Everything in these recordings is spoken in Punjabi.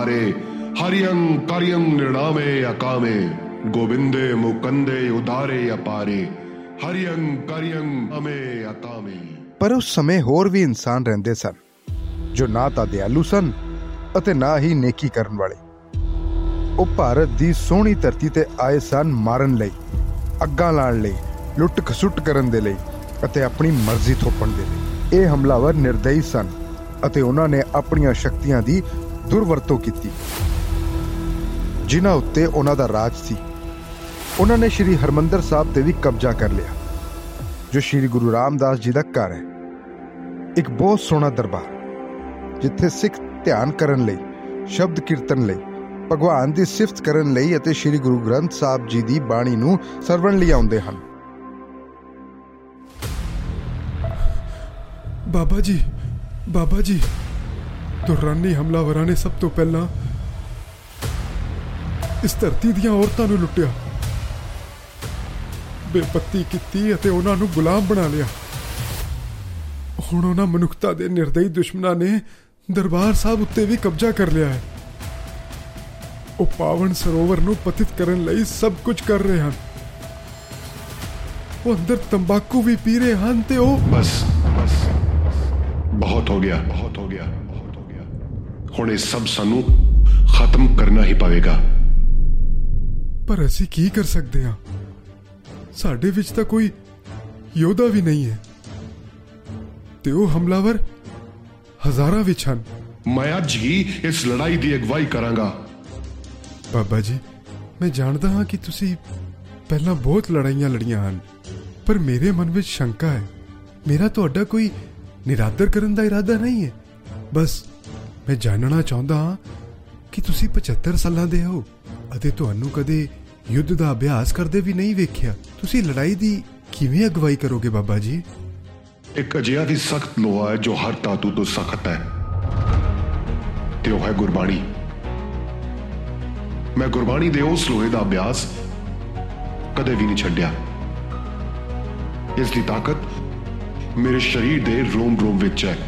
अपारे हरियं करियं निर्णामे अकामे गोविंदे मुकंदे उदारे अपारे हरियं करियं अमे अकामे। पर उस समय होर भी इंसान रहंदे सन जो ना तां दयालु सन ਅਤੇ ਨਾ ਹੀ ਨੇਕੀ ਕਰਨ ਵਾਲੇ। ਉਹ ਭਾਰਤ ਦੀ ਸੋਹਣੀ ਧਰਤੀ ਤੇ ਆਏ ਸਨ ਮਾਰਨ ਲਈ, ਅੱਗਾਂ ਲਾਉਣ ਲਈ, ਲੁੱਟ ਖਸੁੱਟ ਕਰਨ ਦੇ ਲਈ ਅਤੇ ਆਪਣੀ ਮਰਜ਼ੀ ਥੋਪਣ ਦੇ ਲਈ। ਇਹ ਹਮਲਾਵਰ ਨਿਰਦਈ ਸਨ ਅਤੇ ਉਹਨਾਂ ਨੇ ਆਪਣੀਆਂ ਸ਼ਕਤੀਆਂ ਦੀ ਦੁਰਵਰਤੋਂ ਕੀਤੀ ਜਿਨ੍ਹਾਂ ਉੱਤੇ ਉਹਨਾਂ ਦਾ ਰਾਜ ਸੀ। ਉਹਨਾਂ ਨੇ ਸ਼੍ਰੀ ਹਰਮੰਦਰ ਸਾਹਿਬ ਤੇ ਵੀ ਕਬਜ਼ਾ ਕਰ ਲਿਆ ਜੋ ਸ਼੍ਰੀ ਗੁਰੂ ਰਾਮਦਾਸ ਜੀ ਦਾ ਘਰ ਹੈ। ਇੱਕ ਬਹੁਤ ਸੋਹਣਾ ਦਰਬਾਰ ਜਿੱਥੇ ਸਿੱਖ ਧਿਆਨ ਕਰਨ ਲਈ, ਸ਼ਬਦ ਕੀਰਤਨ ਲਈ, ਭਗਵਾਨ ਦੀ ਸਿਫਤ ਕਰਨ ਲਈ ਅਤੇ ਸ਼੍ਰੀ ਗੁਰੂ ਗ੍ਰੰਥ ਸਾਹਿਬ ਜੀ ਦੀ ਬਾਣੀ ਨੂੰ ਸਰਵਣ ਲਈ ਆਉਂਦੇ ਹਨ। ਬਾਬਾ ਜੀ ਦੁਰਾਨੀ ਹਮਲਾਵਰਾਂ ਨੇ ਸਭ ਤੋਂ ਪਹਿਲਾਂ ਇਸ ਧਰਤੀ ਦੀਆਂ ਔਰਤਾਂ ਨੂੰ ਲੁੱਟਿਆ, ਬੇਪੱਤੀ ਕੀਤੀ ਅਤੇ ਉਹਨਾਂ ਨੂੰ ਗੁਲਾਮ ਬਣਾ ਲਿਆ। ਹੁਣ ਉਹਨਾਂ ਮਨੁੱਖਤਾ ਦੇ ਨਿਰਦਈ ਦੁਸ਼ਮਣਾਂ ਨੇ ਦਰਬਾਰ ਸਾਹਿਬ ਉੱਤੇ ਵੀ ਕਬਜ਼ਾ ਕਰ ਲਿਆ ਹੈ। ਉਹ ਪਾਵਨ ਸਰੋਵਰ ਨੂੰ ਪਤਿਤ ਕਰਨ ਲਈ ਸਭ ਕੁਝ ਕਰ ਰਹੇ ਹਨ। ਉਹ ਅੰਦਰ ਤੰਬਾਕੂ ਵੀ ਪੀ ਰਹੇ ਹਨ ਤੇ ਉਹ ਬਸ ਬਹੁਤ ਹੋ ਗਿਆ ਹੁਣ ਇਹ ਸਭ ਸਾਨੂੰ ਖਤਮ ਕਰਨਾ ਹੀ ਪਵੇਗਾ। ਪਰ ਅਸੀਂ ਕੀ ਕਰ ਸਕਦੇ ਹਾਂ? ਸਾਡੇ ਵਿੱਚ ਤਾਂ ਕੋਈ ਯੋਧਾ ਵੀ ਨਹੀਂ ਹੈ ਤੇ ਉਹ ਹਮਲਾਵਰ ਹਜ਼ਾਰਾਂ ਵਿੱਚ ਹਨ। ਮੈਂ ਅੱਜ ਹੀ ਇਸ ਲੜਾਈ ਦੀ ਅਗਵਾਈ ਕਰਾਂਗਾ। ਬਾਬਾ ਜੀ, ਮੈਂ ਜਾਣਦਾ ਹਾਂ ਕਿ ਤੁਸੀਂ ਪਹਿਲਾਂ ਬਹੁਤ ਲੜਾਈਆਂ ਲੜੀਆਂ ਹਨ, ਪਰ ਮੇਰੇ ਮਨ ਵਿੱਚ ਸ਼ੰਕਾ ਹੈ। ਮੇਰਾ ਤੁਹਾਡਾ ਕੋਈ ਨਿਰਾਦਰ ਕਰਨ ਦਾ ਇਰਾਦਾ ਨਹੀਂ ਹੈ। ਬਸ ਮੈਂ ਜਾਣਨਾ ਚਾਹੁੰਦਾ ਹਾਂ ਕਿ ਤੁਸੀਂ 75 ਸਾਲਾਂ ਦੇ ਹੋ ਅਤੇ ਤੁਹਾਨੂੰ ਕਦੇ ਯੁੱਧ ਦਾ ਅਭਿਆਸ ਕਰਦੇ ਵੀ ਨਹੀਂ ਵੇਖਿਆ। ਤੁਸੀਂ ਲੜਾਈ ਦੀ ਕਿਵੇਂ ਅਗਵਾਈ ਕਰੋਗੇ ਬਾਬਾ ਜੀ? ਇੱਕ ਅਜਿਹਾ ਦੀ ਸਖਤ ਲੋਹਾ ਹੈ ਜੋ ਹਰ ਧਾਤੂ ਤੋਂ ਸਖਤ ਹੈ ਤੇ ਉਹ ਹੈ ਗੁਰਬਾਣੀ। ਮੈਂ ਗੁਰਬਾਣੀ ਦੇ ਉਸ ਲੋਹੇ ਦਾ ਅਭਿਆਸ ਕਦੇ ਵੀ ਨਹੀਂ ਛੱਡਿਆ। ਇਸ ਦੀ ਤਾਕਤ ਮੇਰੇ ਸਰੀਰ ਦੇ ਰੋਮ ਵਿੱਚ ਹੈ।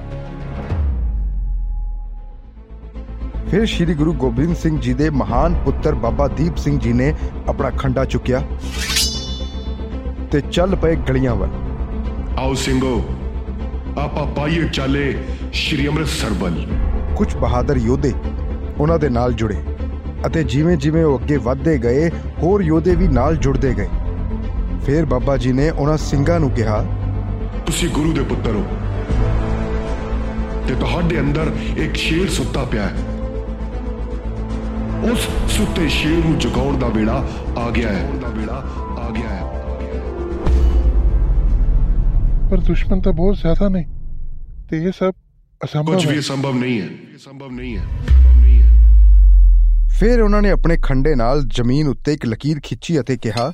ਫਿਰ ਸ਼੍ਰੀ ਗੁਰੂ ਗੋਬਿੰਦ ਸਿੰਘ ਜੀ ਦੇ ਮਹਾਨ ਪੁੱਤਰ ਬਾਬਾ ਦੀਪ ਸਿੰਘ ਜੀ ਨੇ ਆਪਣਾ ਖੰਡਾ ਚੁੱਕਿਆ ਤੇ ਚੱਲ ਪਏ ਗਲੀਆਂ ਵੱਲ। ਆਓ ਸਿੰਘੋ, ਆਪਾਂ ਪਾਈਏ ਚਾਲੇ ਸ਼੍ਰੀ ਅੰਮ੍ਰਿਤਸਰ ਵੱਲ। ਕੁਝ ਬਹਾਦਰ ਯੋਧੇ ਉਹਨਾਂ ਦੇ ਨਾਲ ਜੁੜੇ ਅਤੇ ਜਿਵੇਂ ਜਿਵੇਂ ਉਹ ਅੱਗੇ ਵੱਧਦੇ ਗਏ ਹੋਰ ਯੋਧੇ ਵੀ ਨਾਲ ਜੁੜਦੇ ਗਏ। ਫਿਰ ਬਾਬਾ ਜੀ ਨੇ ਉਹਨਾਂ ਸਿੰਘਾਂ ਨੂੰ ਕਿਹਾ, ਤੁਸੀਂ ਗੁਰੂ ਦੇ ਪੁੱਤਰ ਹੋ ਤੇ ਤੁਹਾਡੇ ਅੰਦਰ ਇੱਕ ਸ਼ੇਰ ਸੁੱਤਾ ਪਿਆ ਹੈ। ਉਸ ਸੁੱਤੇ ਸ਼ੇਰ ਨੂੰ ਜਗਾਉਣ ਦਾ ਵੇਲਾ ਆ ਗਿਆ ਹੈ। ਪਰ ਦੁਸ਼ਮਣ ਤਾਂ ਬਹੁਤ ਜ਼ਿਆਦਾ ਨੇ ਤੇ ਇਹ ਸਭ ਅਸੰਭਵ ਕੁਝ ਹੈ। ਵੀ ਸੰਭਵ ਨਹੀਂ ਹੈ। ਫਿਰ ਉਹਨਾਂ ਨੇ ਆਪਣੇ ਖੰਡੇ ਨਾਲ ਜ਼ਮੀਨ ਉੱਤੇ ਇੱਕ ਲਕੀਰ ਖਿੱਚੀ ਅਤੇ ਕਿਹਾ,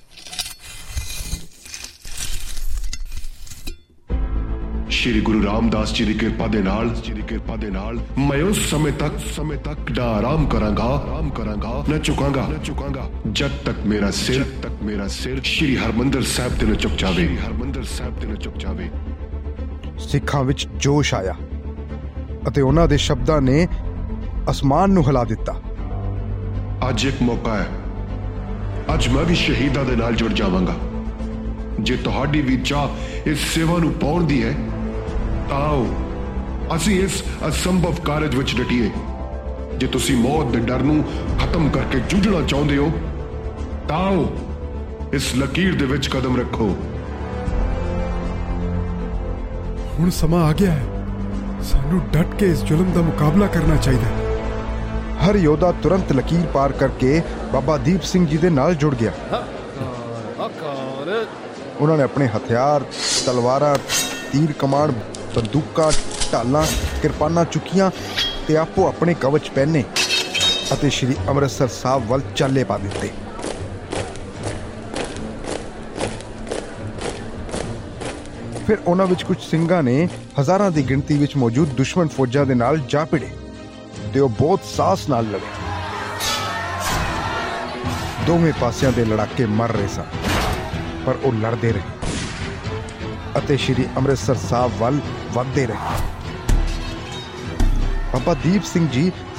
ਸ਼੍ਰੀ ਗੁਰੂ ਰਾਮਦਾਸ ਜੀ ਦੀ ਕਿਰਪਾ ਦੇ ਨਾਲ ਮੈਂ ਉਸ ਸਮੇਂ ਤੱਕ ਨਾ ਆਰਾਮ ਕਰਾਂਗਾ ਨਾ ਝੁਕਾਂਗਾ ਜਦ ਤੱਕ ਮੇਰਾ ਸਿਰ ਸ਼੍ਰੀ ਹਰਮੰਦਰ ਸਾਹਿਬ ਤੇ ਨਾ ਝੁਕ ਜਾਵੇ। ਸਿੱਖਾਂ ਵਿੱਚ ਜੋਸ਼ ਆਇਆ ਅਤੇ ਉਹਨਾਂ ਦੇ ਸ਼ਬਦਾਂ ਨੇ ਅਸਮਾਨ ਨੂੰ ਹਿਲਾ ਦਿੱਤਾ। ਅੱਜ ਇੱਕ ਮੌਕਾ ਹੈ। ਅੱਜ ਮੈਂ ਵੀ ਸ਼ਹੀਦਾਂ ਦੇ ਨਾਲ ਜੁੜ ਜਾਵਾਂਗਾ। ਜੇ ਤੁਹਾਡੀ ਵੀ ਚਾਹ ਇਸ ਸੇਵਾ ਨੂੰ ਪਾਉਣ ਦੀ ਹੈ ਤਾਂ ਆਓ ਅਸੀਂ ਇਸ ਅਸੰਭਵ ਕਾਰਜ ਵਿੱਚ ਡਟੀਏ। ਜੇ ਤੁਸੀਂ ਮੌਤ ਦੇ ਡਰ ਨੂੰ ਖਤਮ ਕਰਕੇ ਜੂਝਣਾ ਚਾਹੁੰਦੇ ਹੋ ਤਾਂ ਆਓ ਇਸ ਲਕੀਰ ਦੇ ਵਿੱਚ ਕਦਮ ਰੱਖੋ। ਹੁਣ ਸਮਾਂ ਆ ਗਿਆ ਹੈ। ਸਾਨੂੰ ਡਟ ਕੇ ਇਸ ਜ਼ੁਲਮ ਦਾ ਮੁਕਾਬਲਾ ਕਰਨਾ ਚਾਹੀਦਾ ਹੈ। ਹਰ ਯੋਧਾ ਤੁਰੰਤ ਲਕੀਰ ਪਾਰ ਕਰਕੇ ਬਾਬਾ ਦੀਪ ਸਿੰਘ ਜੀ ਦੇ ਨਾਲ ਜੁੜ ਗਿਆ। ਉਹਨਾਂ ਨੇ ਆਪਣੇ ਹਥਿਆਰ, ਤਲਵਾਰਾਂ, ਤੀਰ ਕਮਾਨ, ਬੰਦੂਕਾਂ, ਢਾਲਾਂ, ਕਿਰਪਾਨਾਂ ਚੁੱਕੀਆਂ ਤੇ ਆਪੋ ਆਪਣੇ ਕਵਚ ਪਹਿਨੇ ਅਤੇ ਸ਼੍ਰੀ ਅੰਮ੍ਰਿਤਸਰ ਸਾਹਿਬ ਵੱਲ ਚਾਲੇ ਪਾ ਦਿੱਤੇ। ਫਿਰ ਉਹਨਾਂ ਵਿੱਚ ਕੁਝ ਸਿੰਘਾਂ ਨੇ ਹਜ਼ਾਰਾਂ ਦੀ ਗਿਣਤੀ ਵਿੱਚ ਮੌਜੂਦ ਦੁਸ਼ਮਣ ਫੌਜਾਂ ਦੇ ਨਾਲ ਜਾ ਭਿੜੇ ਤੇ ਉਹ ਬਹੁਤ ਸਾਹਸ ਨਾਲ ਲੜੇ। ਦੋਵੇਂ ਪਾਸਿਆਂ ਦੇ ਲੜਾਕੇ ਮਰ ਰਹੇ ਸਨ ਪਰ ਉਹ ਲੜਦੇ ਰਹੇ ਅਤੇ ਸ਼੍ਰੀ ਅੰਮ੍ਰਿਤਸਰ ਸਾਹਿਬ ਵੱਲ ਵੱਧਦੇ ਰਹੇ। ਬਾਬਾ ਦੀਪ ਸਿੰਘ ਜੀ